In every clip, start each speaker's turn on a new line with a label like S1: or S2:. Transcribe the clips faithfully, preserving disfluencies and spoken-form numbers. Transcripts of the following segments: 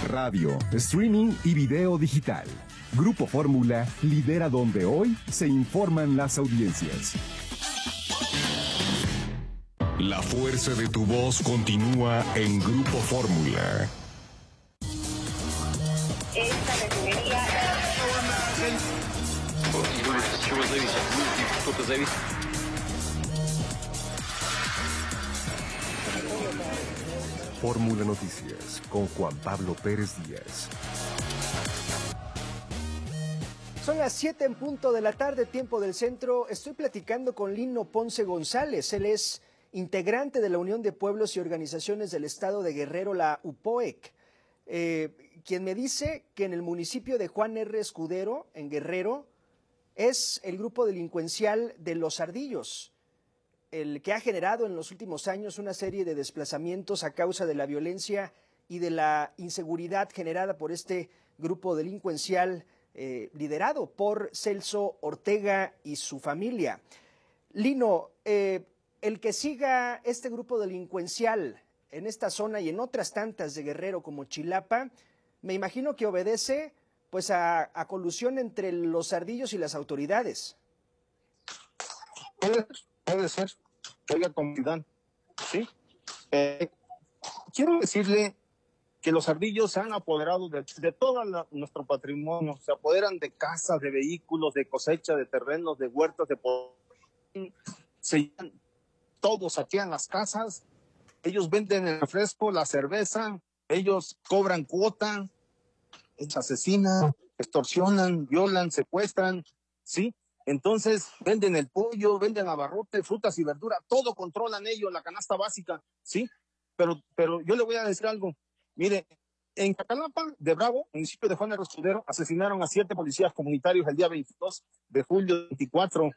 S1: radio, streaming y video digital. Grupo Fórmula lidera donde hoy se informan las audiencias. La fuerza de tu voz continúa en Grupo Fórmula.
S2: Esta refinería...
S1: Fórmula Noticias con Juan Pablo Pérez Díaz.
S3: Son las siete en punto de la tarde, tiempo del centro. Estoy platicando con Lino Ponce González. Él es integrante de la Unión de Pueblos y Organizaciones del Estado de Guerrero, la U P O E C, eh, quien me dice que en el municipio de Juan R. Escudero, en Guerrero, es el grupo delincuencial de Los Ardillos, el que ha generado en los últimos años una serie de desplazamientos a causa de la violencia y de la inseguridad generada por este grupo delincuencial eh, liderado por Celso Ortega y su familia. Lino, eh, el que siga este grupo delincuencial en esta zona y en otras tantas de Guerrero como Chilapa, me imagino que obedece pues a, a colusión entre los ardillos y las autoridades.
S4: Puede, puede ser que haya comunidad, ¿sí? Eh, quiero decirle que los ardillos se han apoderado de, de todo la, nuestro patrimonio, se apoderan de casas, de vehículos, de cosecha, de terrenos, de huertas, de se llevan, todos saquean las casas, ellos venden el refresco, la cerveza, ellos cobran cuota, ellos asesinan, extorsionan, violan, secuestran, ¿sí? Entonces venden el pollo, venden abarrote, frutas y verduras, todo controlan ellos, la canasta básica, ¿sí? Pero, pero yo le voy a decir algo. Mire, en Cacalapa de Bravo, municipio de Juan R. Escudero, asesinaron a siete policías comunitarios el día veintidós de julio veinticuatro.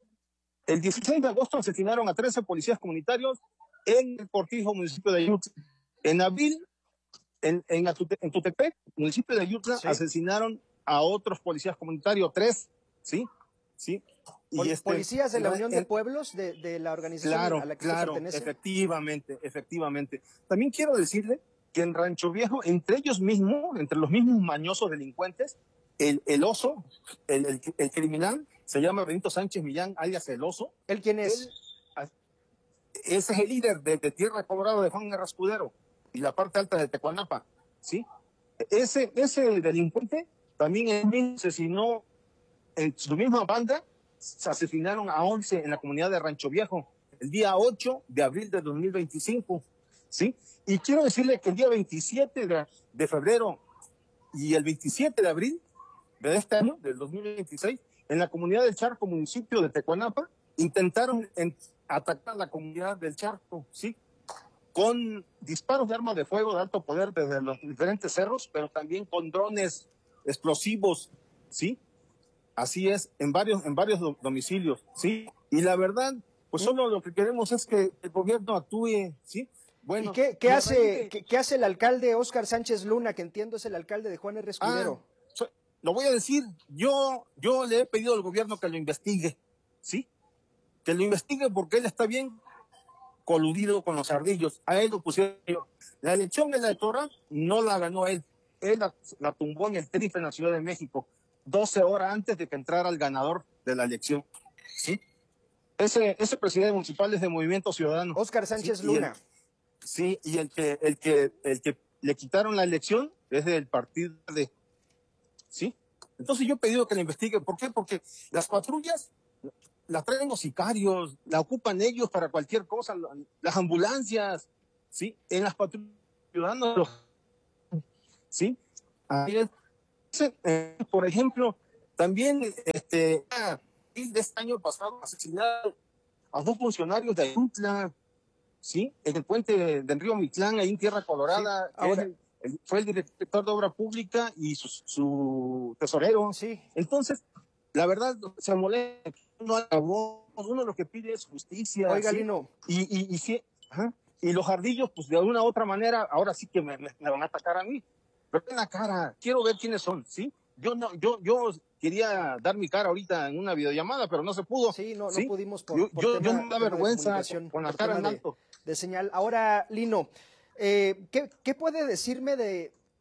S4: El dieciséis de agosto asesinaron a trece policías comunitarios en el Cortijo, municipio de Ayutla. En abril, en, en, Atute, en Tutepec, municipio de Ayutla, sí, asesinaron a otros policías comunitarios, tres, ¿sí? Sí. Y
S3: Pol
S4: este,
S3: policías de la Unión de Pueblos, de, de la organización
S4: claro,
S3: a la que
S4: claro,
S3: se pertenece.
S4: Efectivamente, efectivamente. También quiero decirle que en Rancho Viejo, entre ellos mismos, entre los mismos mañosos delincuentes, el, el oso, el, el, el criminal, se llama Benito Sánchez Millán, alias el oso.
S3: ¿Él quién es?
S4: Él, ese es el líder de, de Tierra Colorado de Juan R. Escudero y la parte alta de Tecuanapa, ¿sí? Ese, ese delincuente también él asesinó en su misma banda, se asesinaron a once en la comunidad de Rancho Viejo el día ocho de abril de dos mil veinticinco, ¿sí? Y quiero decirle que el día veintisiete de, de febrero y el veintisiete de abril de este año, del dos mil veintiséis, en la comunidad del Charco, municipio de Tecuanapa, intentaron en, atacar la comunidad del Charco, ¿sí? Con disparos de armas de fuego de alto poder desde los diferentes cerros, pero también con drones explosivos, ¿sí? Así es, en varios, en varios domicilios, ¿sí? Y la verdad, pues solo lo que queremos es que el gobierno actúe, ¿sí? Bueno.
S3: ¿Y qué, qué hace, qué, qué hace el alcalde Óscar Sánchez Luna, que entiendo es el alcalde de Juan R. Escudero?
S4: Ah, so, lo voy a decir, yo, yo le he pedido al gobierno que lo investigue, ¿sí? Que lo investigue porque él está bien coludido con los ardillos. A él lo pusieron. La elección electoral no la ganó él. Él la, la tumbó en el triple en la Ciudad de México, doce horas antes de que entrara el ganador de la elección, ¿sí? Ese, ese presidente municipal es de Movimiento Ciudadano.
S3: Óscar Sánchez
S4: ¿sí?
S3: Luna.
S4: Y el, sí, y el que, el que, el que le quitaron la elección es del partido de, ¿sí? Entonces yo he pedido que la investigue. ¿Por qué? Porque las patrullas las traen los sicarios, la ocupan ellos para cualquier cosa, las ambulancias, ¿sí? En las patrullas ciudadanos, ¿sí? Ahí es. Eh, por ejemplo, también este, de este año pasado asesinaron a dos funcionarios de Ayutla, ¿sí? En el puente del río Mitlán, ahí en Tierra Colorada. Sí, ahora, el, el, fue el director de obra pública y su, su tesorero.
S3: Sí.
S4: Entonces, la verdad, se molesta, no acabó, uno lo que pide es justicia.
S3: Oiga,
S4: ¿sí?
S3: Lino.
S4: Y, y, y, sí, ajá, y los ardillos, pues de alguna u otra manera, ahora sí que me, me, me van a atacar a mí. Pero en la cara, quiero ver quiénes son, ¿sí? Yo no, yo, yo quería dar mi cara ahorita en una videollamada, pero no se pudo.
S3: Sí, no,
S4: ¿sí?
S3: no pudimos por,
S4: yo,
S3: por
S4: yo,
S3: tema,
S4: yo me da vergüenza con, con la cara en alto.
S3: De, de señal. Ahora, Lino, eh, ¿qué, ¿qué puede decirme de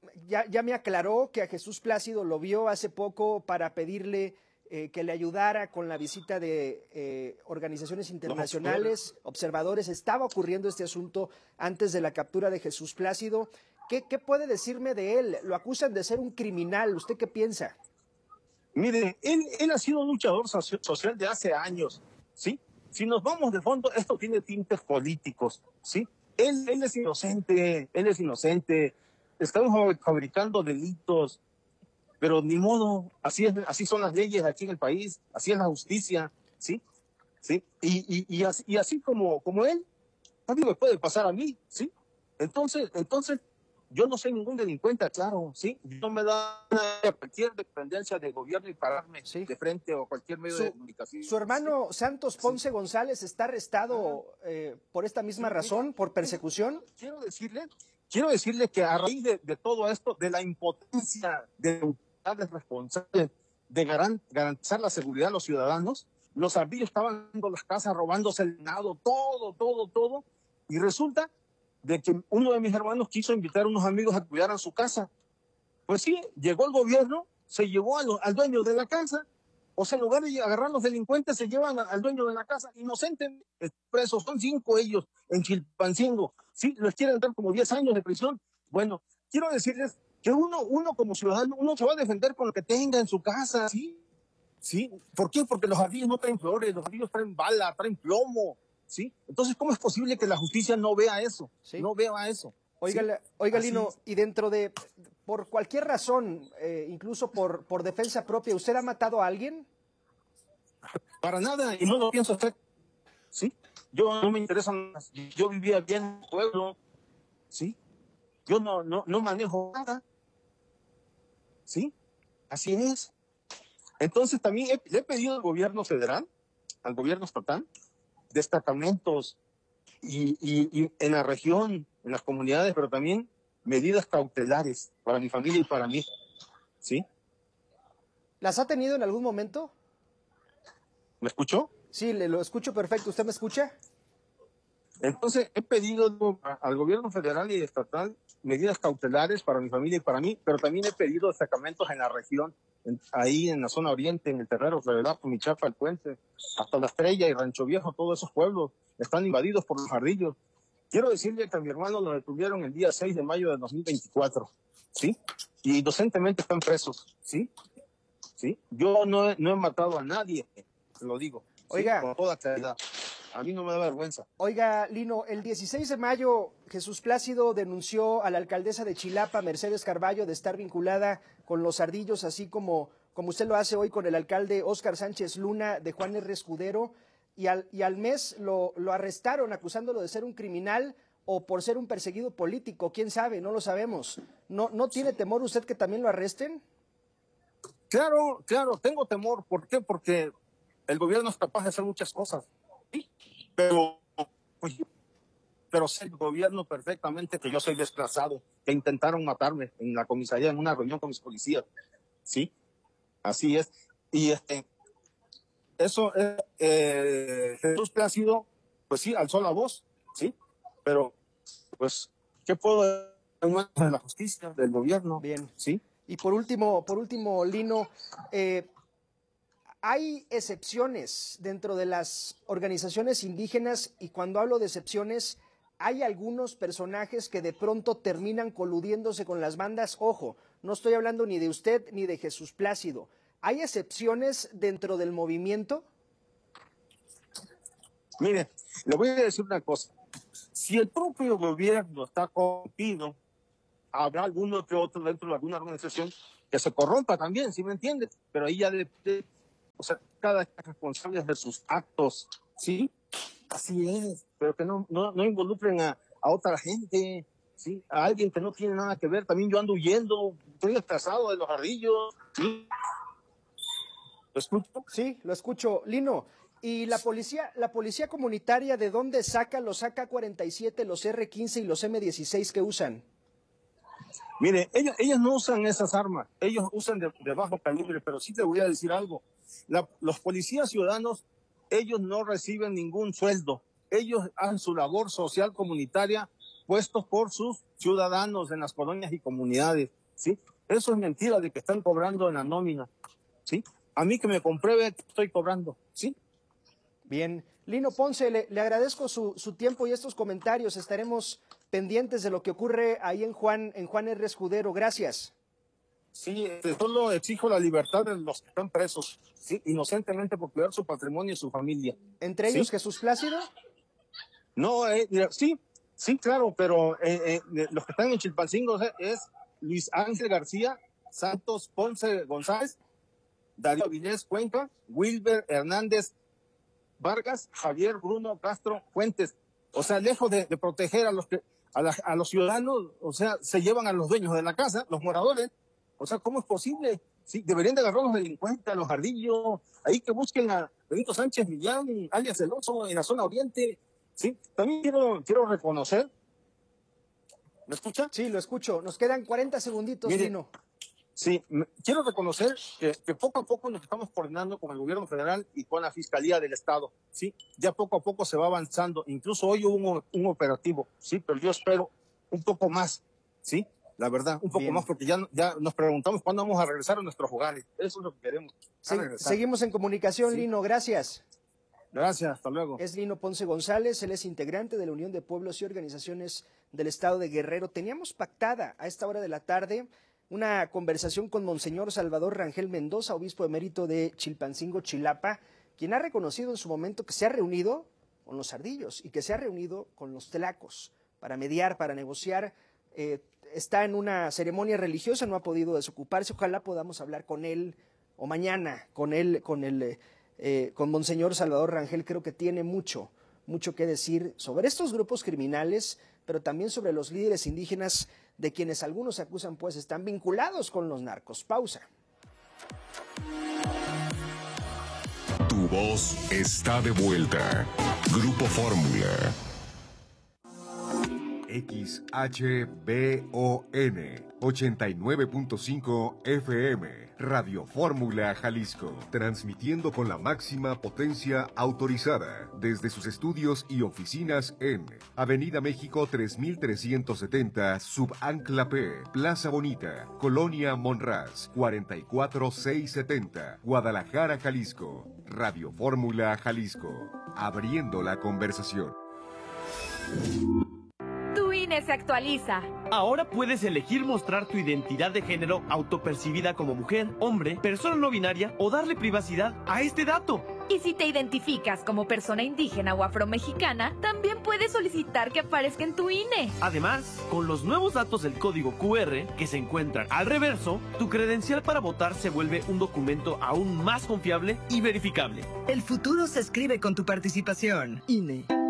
S3: ya, ya me aclaró que a Jesús Plácido lo vio hace poco para pedirle eh, que le ayudara con la visita de eh, organizaciones internacionales, observadores. Estaba ocurriendo este asunto antes de la captura de Jesús Plácido. ¿Qué, qué puede decirme de él? Lo acusan de ser un criminal. ¿Usted qué piensa?
S4: Mire, él, él ha sido un luchador socio- social de hace años, ¿sí? Si nos vamos de fondo, esto tiene tintes políticos, ¿sí? Él, él es inocente, él es inocente. Estamos fabricando delitos, pero ni modo, así es, así son las leyes aquí en el país, así es la justicia, ¿sí? ¿Sí? Y, y, y, así, y así como, como él, también me puede pasar a mí, ¿sí? Entonces, entonces, yo no soy ningún delincuente, claro, ¿sí? No me da cualquier dependencia de gobierno y pararme
S3: Sí.
S4: de frente o cualquier medio
S3: Su,
S4: de comunicación.
S3: su hermano Santos Ponce sí. González está arrestado eh, por esta misma sí, razón, mira, por persecución.
S4: Quiero decirle, quiero decirle que a raíz de, de todo esto, de la impotencia de autoridades responsables de garan, garantizar la seguridad a los ciudadanos, los ardillos estaban en las casas robándose el ganado, todo, todo, todo, y resulta de que uno de mis hermanos quiso invitar a unos amigos a cuidar en su casa. Pues sí, llegó el gobierno, se llevó a lo, al dueño de la casa, o sea, en lugar de agarrar a los delincuentes, se llevan a, al dueño de la casa, inocentes, presos, son cinco ellos en Chilpancingo, sí, les quieren dar como diez años de prisión. Bueno, quiero decirles que uno, uno como ciudadano, uno se va a defender con lo que tenga en su casa, ¿sí? ¿Sí? ¿Por qué? Porque los ardillos no traen flores, los ardillos traen bala, traen plomo, ¿sí? Entonces, ¿cómo es posible que la justicia no vea eso? ¿Sí? No vea eso.
S3: Oiga, ¿sí? Oiga Lino, y dentro de, por cualquier razón, eh, incluso por, por defensa propia, ¿usted ha matado a alguien?
S4: Para nada, y no lo pienso hacer, ¿sí? Yo no me interesa, yo vivía bien en el pueblo, ¿sí? Yo no, no, no manejo nada, ¿sí? Así es. Entonces también he, le he pedido al gobierno federal, al gobierno estatal, destacamentos y, y, y en la región, en las comunidades, pero también medidas cautelares para mi familia y para mí, ¿sí?
S3: ¿Las ha tenido en algún momento?
S4: ¿Me escuchó?
S3: Sí, le lo escucho perfecto. ¿Usted me escucha?
S4: Entonces he pedido a, al gobierno federal y estatal medidas cautelares para mi familia y para mí, pero también he pedido destacamentos en la región, en, ahí en la zona oriente, en el Terrero, Revelapo, Michapa, El Puente, hasta La Estrella y Rancho Viejo, todos esos pueblos están invadidos por los ardillos. Quiero decirle que a mi hermano lo detuvieron el día seis de mayo de dos mil veinticuatro, ¿sí? Y inocentemente están presos, ¿sí? ¿Sí? Yo no he, no he matado a nadie, lo digo,
S3: oiga,
S4: ¿sí? Con toda claridad. A mí no me da vergüenza.
S3: Oiga, Lino, el dieciséis de mayo Jesús Plácido denunció a la alcaldesa de Chilapa, Mercedes Carballo, de estar vinculada con los ardillos, así como, como usted lo hace hoy con el alcalde Óscar Sánchez Luna de Juan R. Escudero, y al, y al mes lo, lo arrestaron acusándolo de ser un criminal o por ser un perseguido político, quién sabe, no lo sabemos. ¿No, no tiene temor usted que también lo arresten?
S4: Claro, claro, tengo temor. ¿Por qué? Porque el gobierno es capaz de hacer muchas cosas, ¿sí? Pero, pues, pero sé el gobierno perfectamente que yo soy desplazado, que intentaron matarme en la comisaría en una reunión con mis policías, ¿sí? Así es. Y este, eso, eh, eh, Jesús Plácido, pues sí, alzó la voz, ¿sí? Pero, pues, ¿qué puedo decir de la justicia, del gobierno?
S3: Bien.
S4: ¿Sí?
S3: Y por último, por último, Lino, eh, hay excepciones dentro de las organizaciones indígenas y cuando hablo de excepciones, hay algunos personajes que de pronto terminan coludiéndose con las bandas. Ojo, no estoy hablando ni de usted ni de Jesús Plácido. ¿Hay excepciones dentro del movimiento?
S4: Mire, le voy a decir una cosa. Si el propio gobierno está corrompido, habrá alguno que otro dentro de alguna organización que se corrompa también, ¿sí me entiendes? Pero ahí ya de, de o sea, cada es responsable de sus actos, ¿sí? Así es, pero que no, no, no involucren a, a otra gente, ¿sí? A alguien que no tiene nada que ver. También yo ando huyendo, estoy atrasado de los ardillos, ¿sí? ¿Lo escucho?
S3: Sí, lo escucho. Lino, ¿y la policía, la policía comunitaria de dónde saca los A K cuarenta y siete, los R quince y los M dieciséis que usan?
S4: Mire, ellos, ellos no usan esas armas, ellos usan de, de bajo calibre, pero sí te voy a decir algo. La, los policías ciudadanos, ellos no reciben ningún sueldo. Ellos hacen su labor social comunitaria puestos por sus ciudadanos en las colonias y comunidades. ¿sí? Eso es mentira de que están cobrando en la nómina, ¿sí? A mí que me compruebe que estoy cobrando, ¿sí?
S3: Bien. Lino Ponce, le, le agradezco su, su tiempo y estos comentarios. Estaremos pendientes de lo que ocurre ahí en Juan, en Juan R. Escudero. Gracias.
S4: Sí, este, solo exijo la libertad de los que están presos, ¿sí? Inocentemente por cuidar su patrimonio y su familia.
S3: ¿Entre ellos
S4: ¿sí?
S3: Jesús Plácido?
S4: No, eh, sí, sí, claro, pero eh, eh, los que están en Chilpancingo eh, es Luis Ángel García, Santos Ponce González, Darío Avilés Cuenca, Wilber Hernández Vargas, Javier Bruno Castro Fuentes. O sea, lejos de, de proteger a los que a, la, a los ciudadanos, o sea, se llevan a los dueños de la casa, los moradores. O sea, ¿cómo es posible? Sí, deberían de agarrar a los delincuentes, a los ardillos, ahí que busquen a Benito Sánchez Millán, alias El Oso, en la zona oriente. Sí, también quiero, quiero reconocer. ¿Me escucha?
S3: Sí, lo escucho. Nos quedan cuarenta segunditos,
S4: Mire,
S3: Lino.
S4: Sí, me, quiero reconocer que, que poco a poco nos estamos coordinando con el gobierno federal y con la Fiscalía del Estado, ¿sí? Ya poco a poco se va avanzando. Incluso hoy hubo un, un operativo, ¿sí? Pero yo espero un poco más, ¿sí? La verdad, un poco
S3: Bien.
S4: más, porque ya, ya nos preguntamos cuándo vamos a regresar a nuestros hogares. Eso es lo que queremos.
S3: Se, seguimos en comunicación,
S4: Sí.
S3: Lino. Gracias.
S4: Gracias, hasta luego.
S3: Es Lino Ponce González, él es integrante de la Unión de Pueblos y Organizaciones del Estado de Guerrero. Teníamos pactada a esta hora de la tarde una conversación con Monseñor Salvador Rangel Mendoza, obispo emérito de Chilpancingo, Chilapa, quien ha reconocido en su momento que se ha reunido con los ardillos y que se ha reunido con los telacos para mediar, para negociar. Eh, está en una ceremonia religiosa, no ha podido desocuparse. Ojalá podamos hablar con él o mañana con él, con el, eh, con Monseñor Salvador Rangel. Creo que tiene mucho, mucho que decir sobre estos grupos criminales, pero también sobre los líderes indígenas de quienes algunos acusan pues están vinculados con los narcos. Pausa.
S1: Tu voz está de vuelta. Grupo Fórmula. X H B O N ochenta y nueve punto cinco F M, Radio Fórmula Jalisco, transmitiendo con la máxima potencia autorizada desde sus estudios y oficinas en Avenida México tres mil trescientos setenta, Subancla P, Plaza Bonita, Colonia Monraz, cuarenta y cuatro mil seiscientos setenta, Guadalajara, Jalisco. Radio Fórmula Jalisco, abriendo la conversación.
S5: Tu I N E se actualiza.
S6: Ahora puedes elegir mostrar tu identidad de género autopercibida como mujer, hombre, persona no binaria o darle privacidad a este dato.
S5: Y si te identificas como persona indígena o afromexicana, también puedes solicitar que aparezca en tu I N E.
S6: Además, con los nuevos datos del código Q R que se encuentran al reverso, tu credencial para votar se vuelve un documento aún más confiable y verificable.
S7: El futuro se escribe con tu participación. I N E.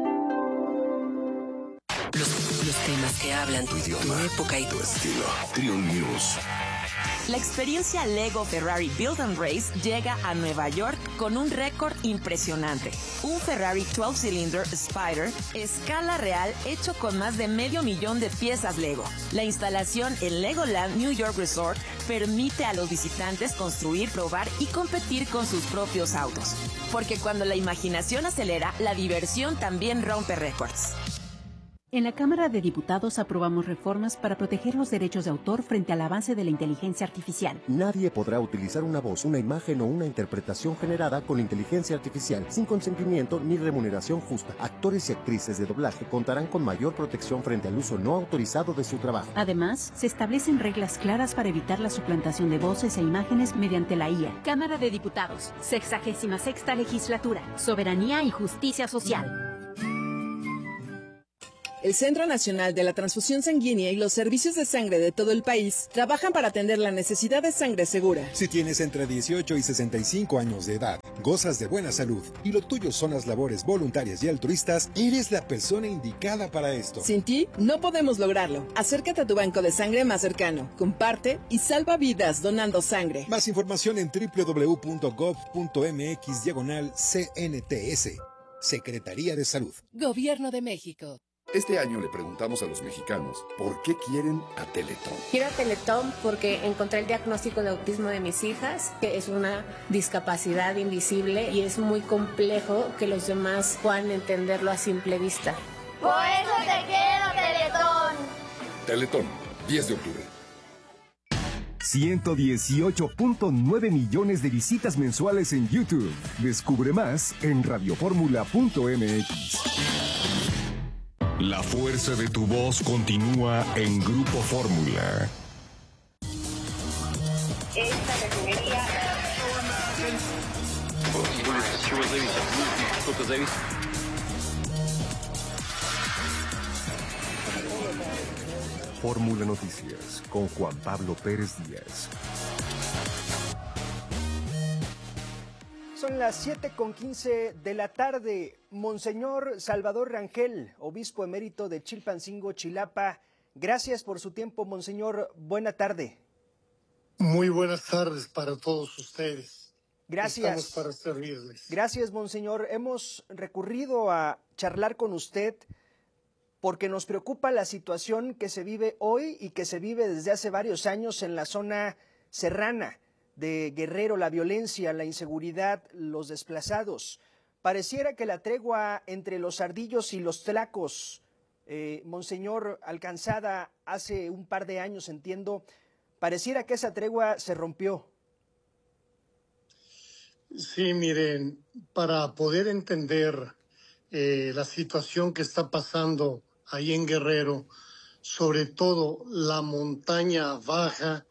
S8: Los, los temas que hablan tu idioma, tu época y tu estilo. Trion News.
S9: La experiencia Lego Ferrari Build and Race llega a Nueva York con un récord impresionante. Un Ferrari doce Cylinder Spider, escala real, hecho con más de medio millón de piezas Lego. La instalación en Legoland New York Resort permite a los visitantes construir, probar y competir con sus propios autos. Porque cuando la imaginación acelera, la diversión también rompe récords.
S10: En la Cámara de Diputados aprobamos reformas para proteger los derechos de autor frente al avance de la inteligencia artificial.
S11: Nadie podrá utilizar una voz, una imagen o una interpretación generada con inteligencia artificial sin consentimiento ni remuneración justa. Actores y actrices de doblaje contarán con mayor protección frente al uso no autorizado de su trabajo.
S10: Además, se establecen reglas claras para evitar la suplantación de voces e imágenes mediante la I A.
S12: Cámara de Diputados, sexagésima sexta legislatura, soberanía y justicia social.
S13: El Centro Nacional de la Transfusión Sanguínea y los servicios de sangre de todo el país trabajan para atender la necesidad de sangre segura.
S14: Si tienes entre dieciocho y sesenta y cinco años de edad, gozas de buena salud y lo tuyo son las labores voluntarias y altruistas, eres la persona indicada para esto.
S13: Sin ti, no podemos lograrlo. Acércate a tu banco de sangre más cercano, comparte y salva vidas donando sangre.
S14: Más información en doble u doble u doble u punto gov punto m x diagonal C N T S. Secretaría de Salud.
S15: Gobierno de México.
S16: Este año le preguntamos a los mexicanos por qué quieren a Teletón.
S17: Quiero a Teletón porque encontré el diagnóstico de autismo de mis hijas, que es una discapacidad invisible y es muy complejo que los demás puedan entenderlo a simple vista.
S18: Por eso te quiero, Teletón.
S16: Teletón, diez de octubre.
S1: ciento dieciocho punto nueve millones de visitas mensuales en YouTube. Descubre más en radioformula punto m x. La fuerza de tu voz continúa en Grupo Fórmula.
S2: Esta refinería...
S1: Fórmula Noticias con Juan Pablo Pérez Díaz.
S3: Son las siete con quince de la tarde. Monseñor Salvador Rangel, obispo emérito de Chilpancingo, Chilapa. Gracias por su tiempo, Monseñor. Buena tarde.
S15: Muy buenas tardes para todos ustedes.
S3: Gracias.
S15: Estamos para servirles.
S3: Gracias, Monseñor. Hemos recurrido a charlar con usted porque nos preocupa la situación que se vive hoy y que se vive desde hace varios años en la zona serrana de Guerrero, la violencia, la inseguridad, los desplazados. Pareciera que la tregua entre los ardillos y los tlacos, eh, Monseñor, alcanzada hace un par de años, entiendo, pareciera que esa tregua se rompió.
S15: Sí, miren, para poder entender eh, la situación que está pasando ahí en Guerrero, sobre todo la montaña baja,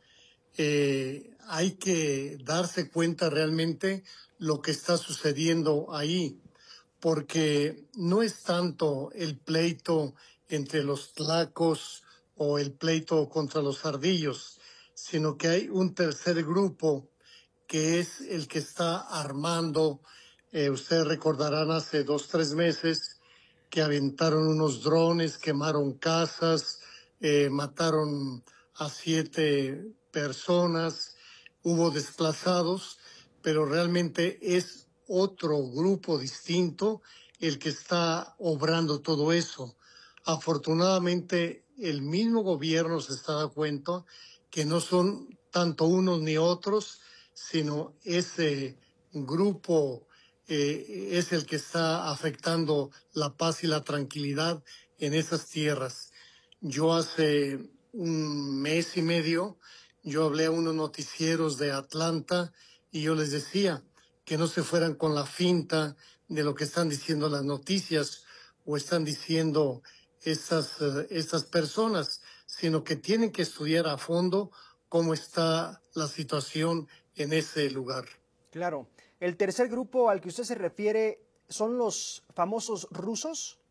S15: eh, hay que darse cuenta realmente lo que está sucediendo ahí, porque no es tanto el pleito entre los tlacos o el pleito contra los ardillos, sino que hay un tercer grupo que es el que está armando. Eh, ustedes recordarán hace dos, tres meses que aventaron unos drones, quemaron casas, eh, mataron a siete personas, hubo desplazados, pero realmente es otro grupo distinto el que está obrando todo eso. Afortunadamente, el mismo gobierno se está dando cuenta que no son tanto unos ni otros, sino ese grupo eh, es el que está afectando la paz y la tranquilidad en esas tierras. Yo hace un mes y medio, yo hablé a unos noticieros de Atlanta y yo les decía que no se fueran con la finta de lo que están diciendo las noticias o están diciendo estas, uh, estas personas, sino que tienen que estudiar a fondo cómo está la situación en ese lugar.
S3: Claro. ¿El tercer grupo al que usted se refiere son los famosos rusos?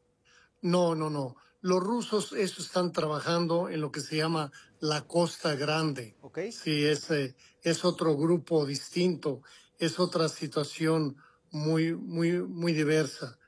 S15: No, no, no. Los rusos eso están trabajando en lo que se llama la Costa Grande.
S3: Okay.
S15: Sí, es, eh, es otro grupo distinto, es otra situación muy, muy, muy diversa.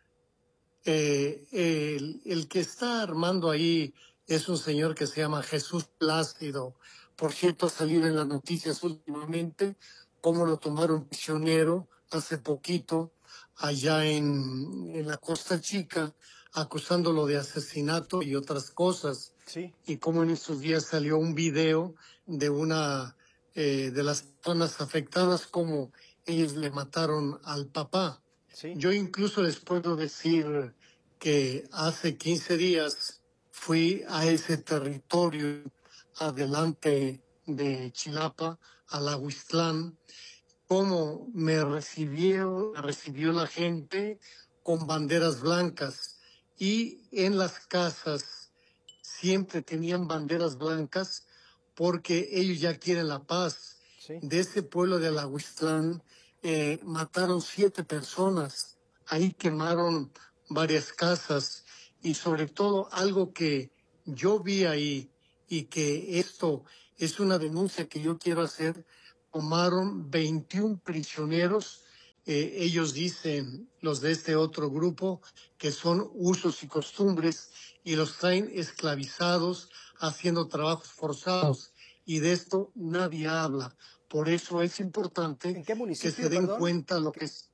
S15: Eh, el, el que está armando ahí es un señor que se llama Jesús Plácido. Por cierto, ha salido en las noticias últimamente cómo lo tomaron prisionero hace poquito allá en, en la Costa Chica, acusándolo de asesinato y otras cosas.
S3: Sí.
S15: Y cómo en estos días salió un video de una eh, de las personas afectadas, como ellos le mataron al papá.
S3: Sí.
S15: Yo incluso les puedo decir que hace quince días fui a ese territorio adelante de Chilapa, a la Huixtlán, cómo me recibió, me recibió la gente con banderas blancas, y en las casas siempre tenían banderas blancas porque ellos ya quieren la paz.
S3: Sí.
S15: De ese pueblo de la Huixtlán eh, mataron siete personas, ahí quemaron varias casas, y sobre todo algo que yo vi ahí, y que esto es una denuncia que yo quiero hacer, tomaron veintiún prisioneros, eh, ellos dicen, los de este otro grupo, que son usos y costumbres, y los traen esclavizados, haciendo trabajos forzados, y de esto nadie habla. Por eso es importante que se den
S3: perdón?
S15: cuenta lo que es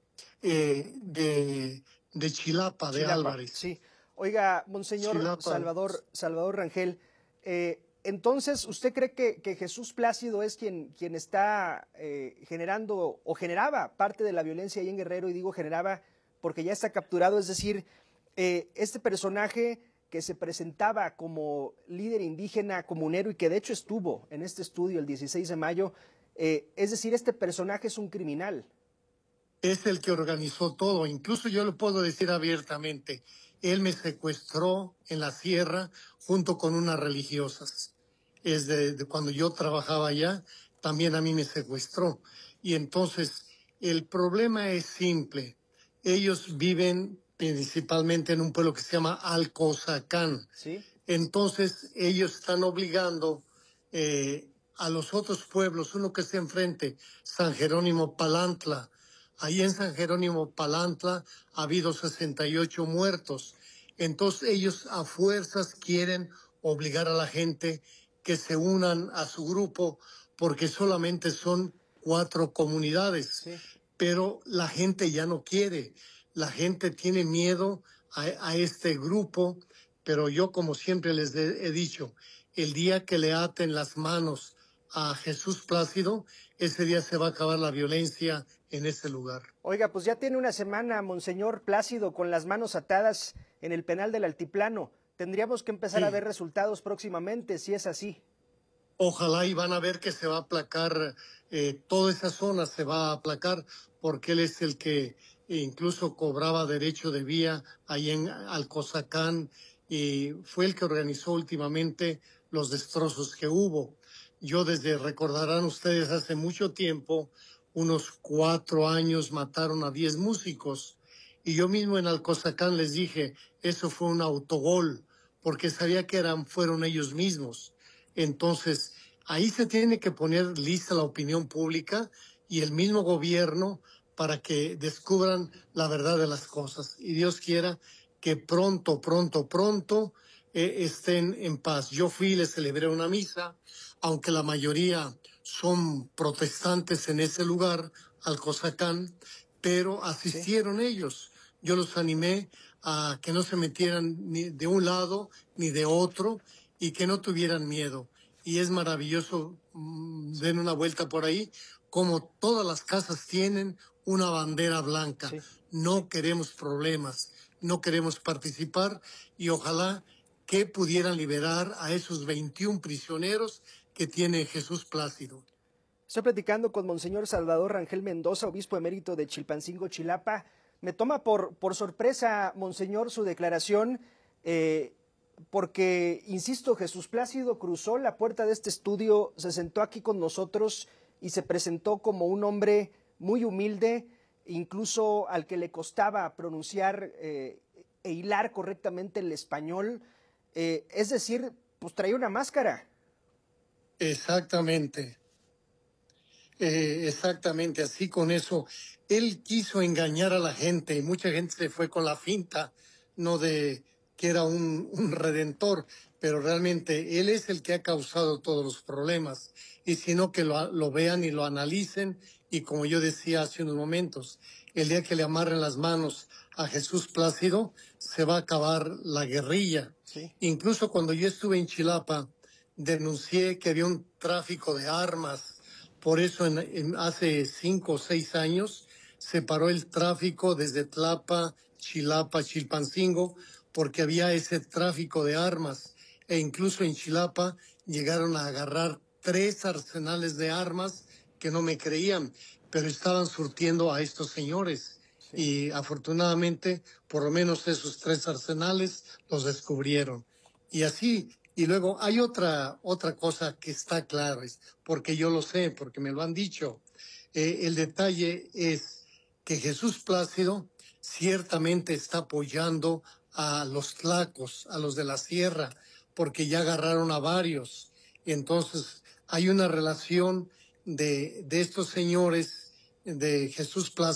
S15: eh, de, de Chilapa, de
S3: Chilapa,
S15: Álvarez.
S3: Sí. Oiga, Monseñor
S15: Chilapa.
S3: Salvador, Salvador Rangel, eh, entonces, ¿usted cree que, que Jesús Plácido es quien, quien está eh, generando o generaba parte de la violencia ahí en Guerrero? Y digo generaba porque ya está capturado, es decir, eh, este personaje que se presentaba como líder indígena comunero y que de hecho estuvo en este estudio el dieciséis de mayo, eh, es decir, este personaje es un criminal.
S15: Es el que organizó todo, incluso yo lo puedo decir abiertamente, él me secuestró en la sierra junto con unas religiosas. Es de, de cuando yo trabajaba allá, también a mí me secuestró. Y entonces, el problema es simple. Ellos viven principalmente en un pueblo que se llama Alcozacán.
S3: ¿Sí?
S15: Entonces, ellos están obligando eh, a los otros pueblos, uno que está enfrente, San Jerónimo Palantla. Ahí en San Jerónimo Palantla ha habido sesenta y ocho muertos. Entonces, ellos a fuerzas quieren obligar a la gente que se unan a su grupo porque solamente son cuatro comunidades.
S3: Sí.
S15: Pero la gente ya no quiere. La gente tiene miedo a, a este grupo, pero yo, como siempre les he, he dicho, el día que le aten las manos a Jesús Plácido, ese día se va a acabar la violencia en ese lugar.
S3: Oiga, pues ya tiene una semana, Monseñor Plácido, con las manos atadas en el penal del Altiplano. Tendríamos que empezar
S15: Sí.
S3: a ver resultados próximamente, si es así.
S15: Ojalá y van a ver que se va a aplacar, eh, toda esa zona se va a aplacar, porque él es el que incluso cobraba derecho de vía ahí en Alcozacán y fue el que organizó últimamente los destrozos que hubo. Yo desde, recordarán ustedes, hace mucho tiempo, unos cuatro años mataron a diez músicos y yo mismo en Alcozacán les dije, eso fue un autogol, porque sabía que eran, fueron ellos mismos. Entonces, ahí se tiene que poner lista la opinión pública y el mismo gobierno para que descubran la verdad de las cosas. Y Dios quiera que pronto, pronto, pronto eh, estén en paz. Yo fui y les celebré una misa, aunque la mayoría son protestantes en ese lugar, Alcozacán, pero asistieron sí. ellos. Yo los animé a que no se metieran ni de un lado ni de otro y que no tuvieran miedo. Y es maravilloso, mmm, den una vuelta por ahí, como todas las casas tienen una bandera blanca. Sí. No queremos problemas, no queremos participar y ojalá que pudieran liberar a esos veintiún prisioneros que tiene Jesús Plácido.
S3: Estoy platicando con Monseñor Salvador Rangel Mendoza, obispo emérito de Chilpancingo, Chilapa. Me toma por, por sorpresa, Monseñor, su declaración, eh, porque, insisto, Jesús Plácido cruzó la puerta de este estudio, se sentó aquí con nosotros y se presentó como un hombre muy humilde, incluso al que le costaba pronunciar eh, e hilar correctamente el español. Eh, es decir, pues traía una máscara.
S15: Exactamente. Eh, exactamente, así con eso. Él quiso engañar a la gente y mucha gente se fue con la finta, no de que era un, un redentor, pero realmente él es el que ha causado todos los problemas. Y sino que lo, lo vean y lo analicen, y como yo decía hace unos momentos, el día que le amarren las manos a Jesús Plácido, se va a acabar la guerrilla.
S3: Sí.
S15: Incluso cuando yo estuve en Chilapa, denuncié que había un tráfico de armas. Por eso en, en hace cinco o seis años se paró el tráfico desde Tlapa, Chilapa, Chilpancingo, porque había ese tráfico de armas. E incluso en Chilapa llegaron a agarrar tres arsenales de armas que no me creían, pero estaban surtiendo a estos señores. Sí. Y afortunadamente, por lo menos esos tres arsenales los descubrieron. Y así, y luego hay otra, otra cosa que está clara, porque yo lo sé, porque me lo han dicho. Eh, el detalle es que Jesús Plácido ciertamente está apoyando a los tlacos, a los de la sierra, porque ya agarraron a varios. Entonces, hay una relación de, de estos señores de Jesús Plácido